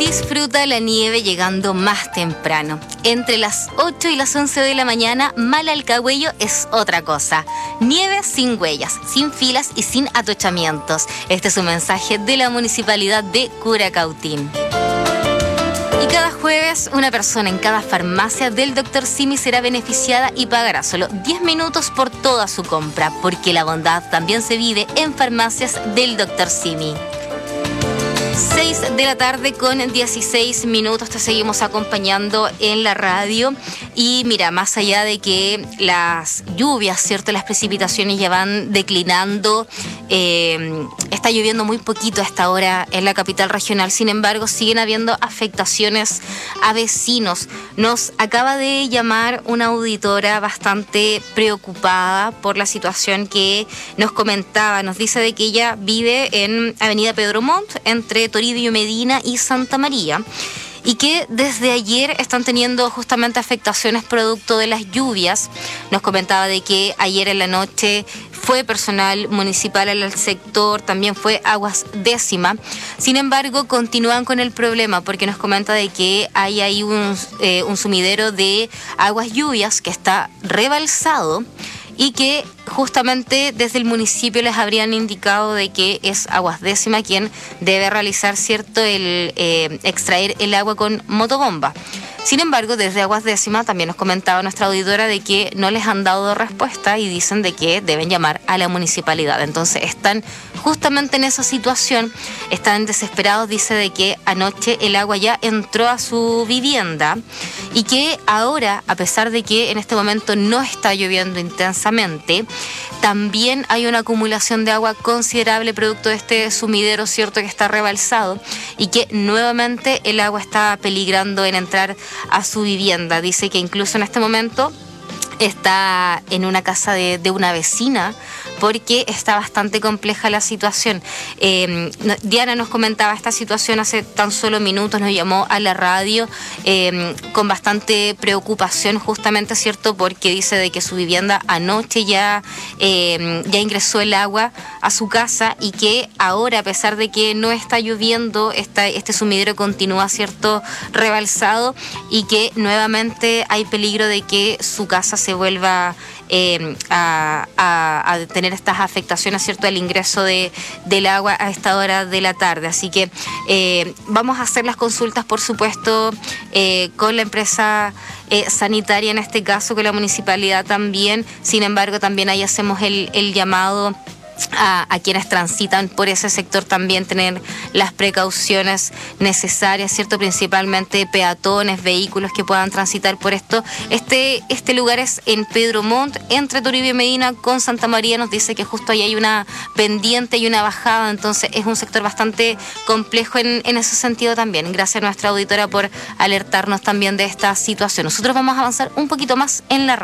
Disfruta la nieve llegando más temprano. Entre las 8 y las 11 de la mañana, Malalcahuello es otra cosa. Nieve sin huellas, sin filas y sin atochamientos. Este es un mensaje de la Municipalidad de Curacautín. Y cada jueves, una persona en cada farmacia del Dr. Simi será beneficiada y pagará solo 10 minutos por toda su compra, porque la bondad también se vive en farmacias del Dr. Simi. 6 de la tarde con 16 minutos, te seguimos acompañando en la radio. Y mira, más allá de que las lluvias, ¿cierto?, las precipitaciones ya van declinando, está lloviendo muy poquito a esta hora en la capital regional. Sin embargo, siguen habiendo afectaciones a vecinos. Nos acaba de llamar una auditora bastante preocupada por la situación que nos comentaba. Nos dice de que ella vive en Avenida Pedro Montt, entre Toribio Medina y Santa María, y que desde ayer están teniendo justamente afectaciones producto de las lluvias. Nos comentaba de que ayer en la noche fue personal municipal al sector, también fue Aguas Décima. Sin embargo, continúan con el problema porque nos comenta de que hay ahí un sumidero de aguas lluvias que está rebalsado y que justamente desde el municipio les habrían indicado de que es Aguas Décima quien debe realizar, ¿cierto?, extraer el agua con motobomba. Sin embargo, desde Aguas Décima también nos comentaba nuestra auditora de que no les han dado respuesta y dicen de que deben llamar a la municipalidad. Entonces están justamente en esa situación, están desesperados. Dice de que anoche el agua ya entró a su vivienda y que ahora, a pesar de que en este momento no está lloviendo intensamente, también hay una acumulación de agua considerable producto de este sumidero, ¿cierto?, que está rebalsado y que nuevamente el agua está peligrando en entrar a su vivienda. Dice que incluso en este momento está en una casa de una vecina porque está bastante compleja la situación. Diana nos comentaba esta situación hace tan solo minutos, nos llamó a la radio con bastante preocupación justamente, ¿cierto?, porque dice de que su vivienda anoche ya ingresó el agua a su casa y que ahora, a pesar de que no está lloviendo, este sumidero continúa, ¿cierto?, rebalsado y que nuevamente hay peligro de que su casa se vuelva a tener estas afectaciones, ¿cierto?, al ingreso del agua a esta hora de la tarde. Así que vamos a hacer las consultas, por supuesto, con la empresa sanitaria, en este caso con la municipalidad también. Sin embargo, también ahí hacemos el llamado a quienes transitan por ese sector, también tener las precauciones necesarias, ¿cierto?, principalmente peatones, vehículos que puedan transitar por esto. Este lugar es en Pedro Montt, entre Toribio Medina con Santa María. Nos dice que justo ahí hay una pendiente y una bajada, entonces es un sector bastante complejo en ese sentido también. Gracias a nuestra auditora por alertarnos también de esta situación. Nosotros vamos a avanzar un poquito más en la radio.